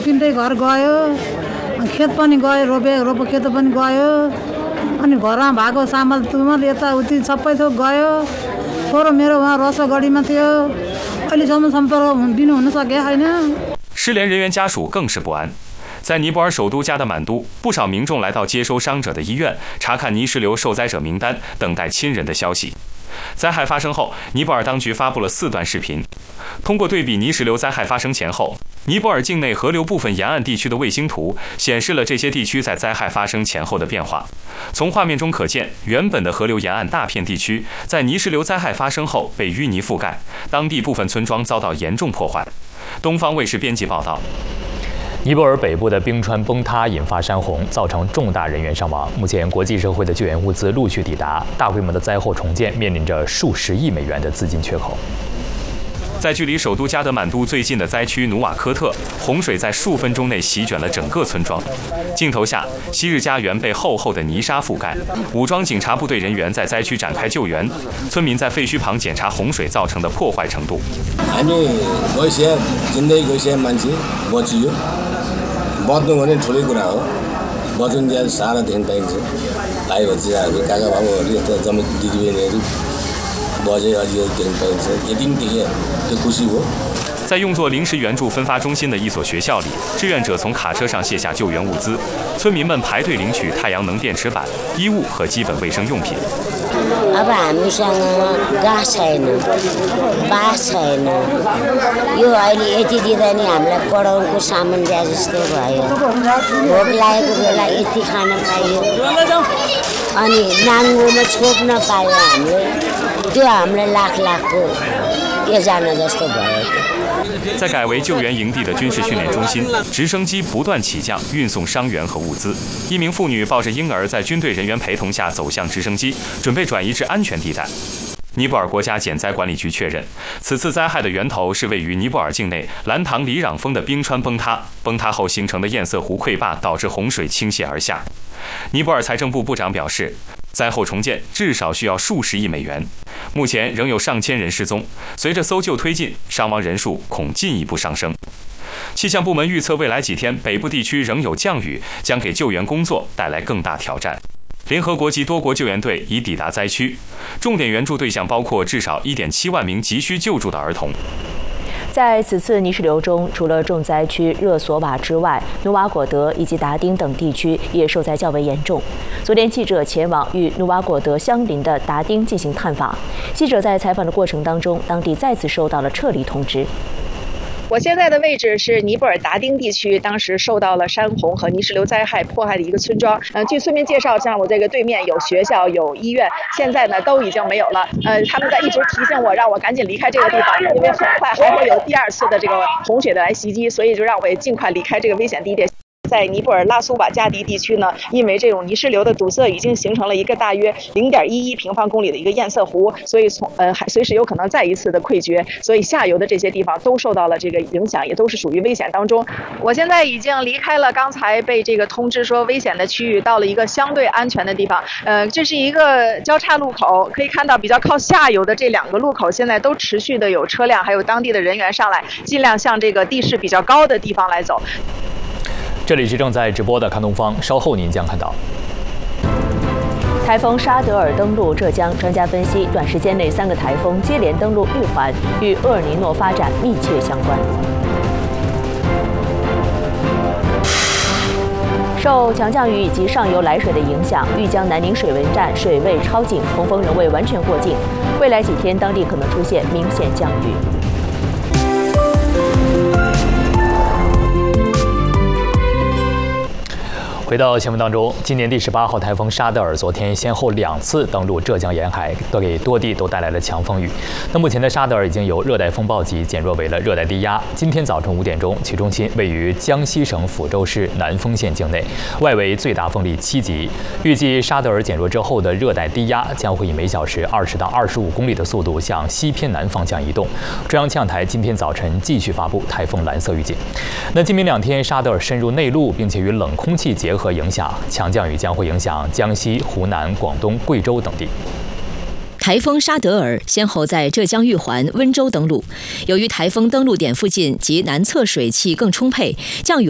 तिनटै घर गयो, खेत पनि गयो, रोपो खेत पनि गयो, अनि घरमा भएको सामल तुमल यताउति सबै थोक गयो। छोरो मेरो उहाँ रसगढीमा थियो, अहिलेसम्म सम्पर्क दिनु हुन सकेको छैन। 失联人员家属更是不安。在尼泊尔首都加德满都，不少民众来到接收伤者的医院，查看泥石流受灾者名单，等待亲人的消息。灾害发生后，尼泊尔当局发布了4段视频。通过对比泥石流灾害发生前后，尼泊尔境内河流部分沿岸地区的卫星图显示了这些地区在灾害发生前后的变化。从画面中可见，原本的河流沿岸大片地区在泥石流灾害发生后被淤泥覆盖，当地部分村庄遭到严重破坏。东方卫视编辑报道。 尼泊尔北部的冰川崩塌引发山洪，造成重大人员伤亡。目前，国际社会的救援物资陆续抵达，大规模的灾后重建面临着数十亿美元的资金缺口。 在距离首都加德满都最近的灾区努瓦科特，洪水在数分钟内席卷了整个村庄。镜头下，昔日家园被厚厚的泥沙覆盖，武装警察部队人员在灾区展开救援，村民在废墟旁检查洪水造成的破坏程度。 बच्नु भने ठुलै कुरा हो बचुन ज्यादा सारा देख्न पाइन्छ भाइ भतिजाहरू काका बाबुहरू यस्ता जम्मै दिदीबहिनीहरू बजे अझै देख्न पाइन्छ यति पनि देखेँ त्यो खुसी हो。 在用作临时援助分发中心的一所学校里，志愿者从卡车上卸下救援物资，村民们排队领取太阳能电池板、衣物和基本卫生用品。 अब हामीसँग गाँस छैन, बाँस छैन, यो अहिले यति दिँदा नि हामीलाई पढाउनुको सामान दिए जस्तो भयो। भोक लागेको बेला यति खान पाइयो, अनि नाङ्गोमा छोप्न पायो हामीले, त्यो हामीलाई लाख लाखको योजना जस्तो भयो। 在改为救援营地的军事训练中心，直升机不断起降，运送伤员和物资。一名妇女抱着婴儿，在军队人员陪同下走向直升机，准备转移至安全地带。尼泊尔国家减灾管理局确认，此次灾害的源头是位于尼泊尔境内兰唐里壤峰的冰川崩塌，崩塌后形成的堰塞湖溃坝导致洪水倾泻而下。尼泊尔财政部部长表示，灾后重建至少需要数十亿美元，目前仍有上千人失踪，随着搜救推进，伤亡人数恐进一步上升。气象部门预测，未来几天北部地区仍有降雨，将给救援工作带来更大挑战。联合国及多国救援队已抵达灾区，重点援助对象包括至少1.7万名急需救助的儿童。 在此次泥石流中，除了重灾区热索瓦之外，努瓦果德以及达丁等地区也受灾较为严重。昨天，记者前往与努瓦果德相邻的达丁进行探访。记者在采访的过程当中，当地再次收到了撤离通知。 我现在的位置是尼泊尔达丁地区，当时受到了山洪和泥石流灾害迫害的一个村庄。据村民介绍，像我这个对面有学校、有医院，现在呢都已经没有了。他们在一直提醒我，让我赶紧离开这个地方，因为很快还会有第2次的这个洪水的来袭击，所以就让我尽快离开这个危险地点。在尼泊尔拉苏瓦加迪地区呢，因为这种泥石流的堵塞，已经形成了一个大约0.11平方公里的一个堰塞湖，所以还随时有可能再一次的溃决，所以下游的这些地方都受到了这个影响，也都是属于危险当中。我现在已经离开了刚才被这个通知说危险的区域，到了一个相对安全的地方。这是一个交叉路口，可以看到比较靠下游的这2个路口，现在都持续的有车辆还有当地的人员上来，尽量向这个地势比较高的地方来走。 这里是正在直播的看东方，稍后您将看到。 台风沙德尔登陆浙江，专家分析，短时间内3个台风接连登陆玉环，与厄尔尼诺发展密切相关。受强降雨以及上游来水的影响，玉江南宁水文站水位超警，洪峰仍未完全过境，未来几天当地可能出现明显降雨。 回到新闻当中，今年第18号台风沙德尔昨天先后2次登陆浙江沿海，给多地都带来了强风雨。那目前的沙德尔已经由热带风暴级减弱为了热带低压。今天早晨5点钟，其中心位于江西省抚州市南丰县境内，外围最大风力7级。预计沙德尔减弱之后的热带低压将会以每小时20到25公里的速度向西偏南方向移动。中央气象台今天早晨继续发布台风蓝色预警。那今明2天，沙德尔深入内陆，并且与冷空气结合影响，强降雨将会影响江西、湖南、广东、贵州等地。 台风沙德尔先后在浙江玉环、温州登陆，由于台风登陆点附近及南侧水汽更充沛，降雨